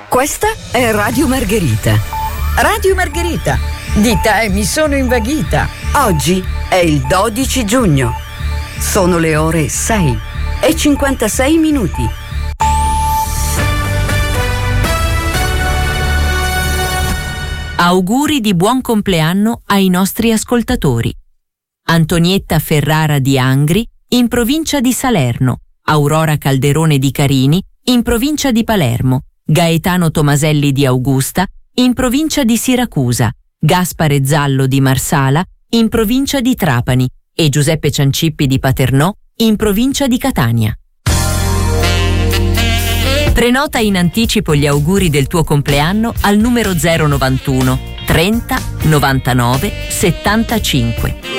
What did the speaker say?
Questa è Radio Margherita. Radio Margherita, di te mi sono invaghita. Oggi è il 12 giugno. Sono le ore 6:56. Auguri di buon compleanno ai nostri ascoltatori. Antonietta Ferrara di Angri, in provincia di Salerno, Aurora Calderone di Carini, in provincia di Palermo, Gaetano Tomaselli di Augusta, in provincia di Siracusa, Gaspare Zallo di Marsala, in provincia di Trapani, e Giuseppe Ciancippi di Paternò, in provincia di Catania. Prenota in anticipo gli auguri del tuo compleanno al numero 091 30 99 75.